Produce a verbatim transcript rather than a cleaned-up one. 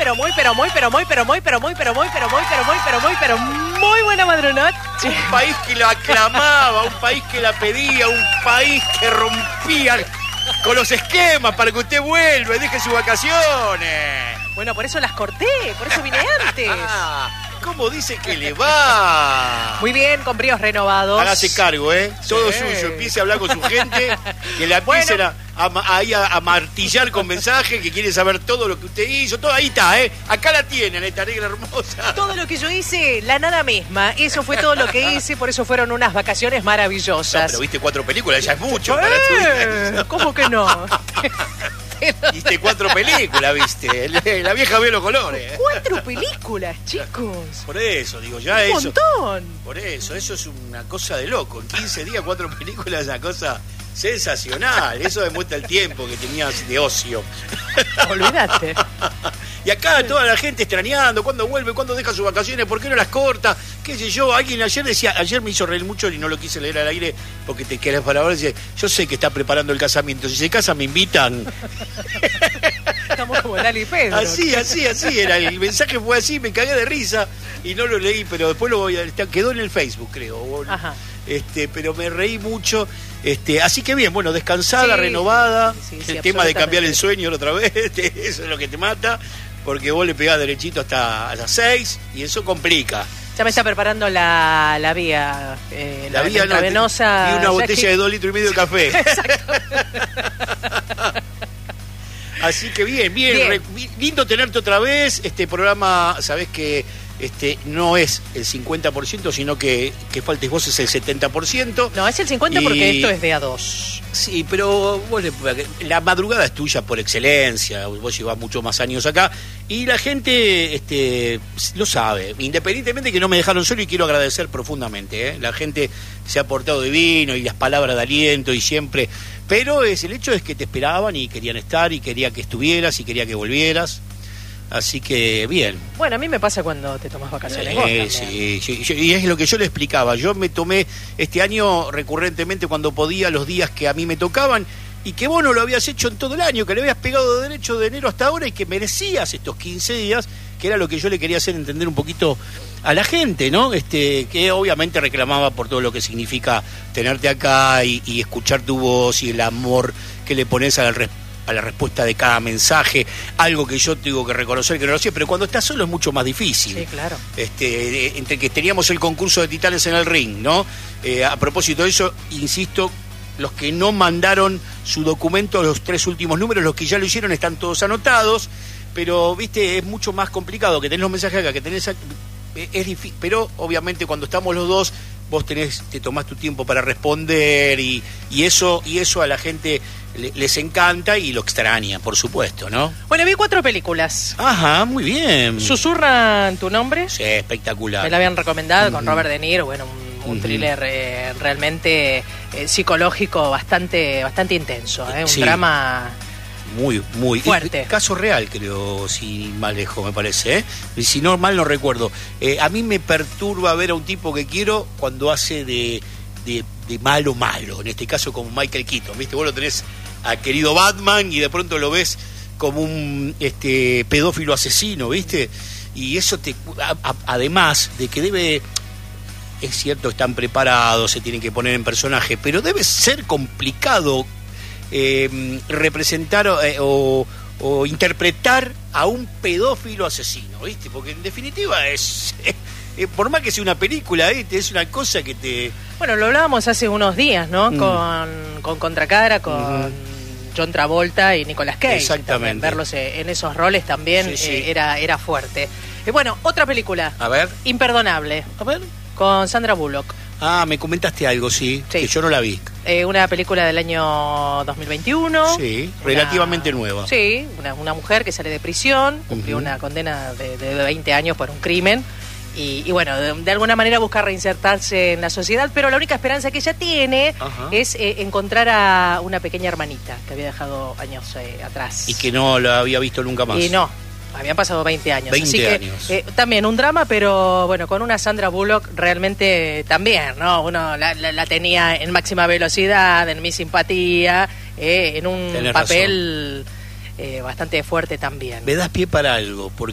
pero muy, pero muy, pero muy, pero muy, pero muy, pero muy, pero muy, pero muy, pero muy, pero muy buena madrugada. Un país que la aclamaba, un país que la pedía, un país que rompía con los esquemas para que usted vuelva y deje sus vacaciones. Bueno, por eso las corté, por eso vine antes. ¿Cómo dice que le va? Muy bien, con bríos renovados. Hágase cargo, ¿eh? Todo Sí. suyo. Empiece a hablar con su gente, que la empiecen Bueno. a, a, ahí a, a martillar con mensajes, que quiere saber todo lo que usted hizo. Todo ahí está, ¿eh? Acá la tienen, esta negra hermosa. Todo lo que yo hice, la nada misma. Eso fue todo lo que hice, por eso fueron unas vacaciones maravillosas. No, pero viste cuatro películas, ya es mucho. Eh, Para tu vida. ¿Cómo que no? Viste cuatro películas, viste. La vieja ve los colores. Cuatro películas, chicos. Por eso, digo, ya Un eso. montón. Por eso, eso es una cosa de loco. En quince días, cuatro películas es una cosa sensacional. Eso demuestra el tiempo que tenías de ocio. Olvídate. Y acá toda la gente extrañando, cuándo vuelve, cuándo deja sus vacaciones, por qué no las corta, qué sé yo. Alguien ayer decía, ayer me hizo reír mucho y no lo quise leer al aire porque te querés para ahora, dice, yo sé que está preparando el casamiento, si se casa me invitan. Estamos como Lali y Pedro. Así, así, así era, el mensaje fue así, me cagué de risa y no lo leí, pero después lo voy a, quedó en el Facebook, creo. Ajá. Este, pero me reí mucho, este, así que bien, bueno, descansada, Sí, renovada, sí, sí, el tema de cambiar el absolutamente. sueño otra vez, eso es lo que te mata, porque vos le pegás derechito hasta a las seis y eso complica. Ya me está preparando la, la vía, eh, la, La vía no, intravenosa. y una Ya botella que- de dos litros y medio de café. Así que bien, bien, Bien. re- lindo tenerte otra vez. Este programa, sabés que este no es el cincuenta por ciento, sino que, que faltes vos es el setenta por ciento. No, es el cincuenta porque Y- esto es de a dos. Sí, pero vos le- la madrugada es tuya por excelencia, vos llevas muchos más años acá y la gente este, lo sabe, independientemente que no me dejaron solo y quiero agradecer profundamente, ¿eh? La gente se ha portado divino y las palabras de aliento y siempre, pero es, el hecho es que te esperaban y querían estar y quería que estuvieras y quería que volvieras, así que bien. Bueno, a mí me pasa cuando te tomas vacaciones. vos Eh, también. sí, sí, yo- y es lo que yo le explicaba. Yo me tomé este año recurrentemente cuando podía los días que a mí me tocaban y que vos no lo habías hecho en todo el año, que le habías pegado de derecho de enero hasta ahora y que merecías estos quince días, que era lo que yo le quería hacer entender un poquito a la gente, ¿no? Este, que obviamente reclamaba por todo lo que significa tenerte acá y, y escuchar tu voz y el amor que le pones al respecto a la respuesta de cada mensaje, algo que yo tengo que reconocer que no lo sé, pero cuando estás solo es mucho más difícil. Sí, claro. Este, eh, entre que teníamos el concurso de titanes en el ring, ¿no? Eh, a propósito de eso, insisto, los que no mandaron su documento, los tres últimos números, los que ya lo hicieron están todos anotados, pero, viste, es mucho más complicado que tenés los mensajes acá, que tenés... ac- eh, es difícil, pero obviamente cuando estamos los dos, vos tenés, te tomás tu tiempo para responder y, y eso, y eso a la gente le- les encanta y lo extraña, por supuesto, ¿no? Bueno, vi cuatro películas. Ajá, muy bien. Susurran tu nombre. Sí, espectacular. Me la habían recomendado con Ujú. Robert De Niro. Bueno, un, un Ujú. thriller eh, realmente eh, psicológico bastante, bastante intenso. ¿eh? Un Sí. drama. Muy, muy. Fuerte. Eh, Caso real, creo, si mal lejos, me parece, ¿eh? Y si no, mal no recuerdo. Eh, a mí me perturba ver a un tipo que quiero cuando hace de, de, de malo malo. En este caso, como Michael Keaton, ¿viste? Vos lo tenés a querido Batman y de pronto lo ves como un este pedófilo asesino, ¿viste? Y eso te. a- a- además de que debe. Es cierto, están preparados, se tienen que poner en personaje, pero debe ser complicado eh, representar eh, o, o interpretar a un pedófilo asesino, ¿viste? Porque en definitiva es, eh, por más que sea una película, ¿viste? Es una cosa que te... Bueno, lo hablábamos hace unos días, ¿no? Mm. Con, con Contracara, con Ujú. John Travolta y Nicolas Cage. Exactamente. También verlos eh, en esos roles también Sí, sí. eh, era, era fuerte. Eh, bueno, otra película, A ver, Imperdonable, a ver. con Sandra Bullock. Ah, me comentaste algo, sí, Sí. que yo no la vi. Eh, una película del año dos mil veintiuno. Sí, Una- relativamente nueva. Sí, una, una mujer que sale de prisión, cumplió Ujú. una condena de, de veinte años por un crimen. Y, y bueno, de, de alguna manera busca reinsertarse en la sociedad, pero la única esperanza que ella tiene Ajá. es eh, encontrar a una pequeña hermanita que había dejado años eh, atrás. Y que no la había visto nunca más. Y no, habían pasado veinte años. veinte así que, años. eh, también un drama, pero bueno, con una Sandra Bullock realmente también, ¿no? Uno la, la- la tenía en máxima velocidad, en mi simpatía, eh, en un Tenés papel eh, bastante fuerte también. Me das pie para algo, porque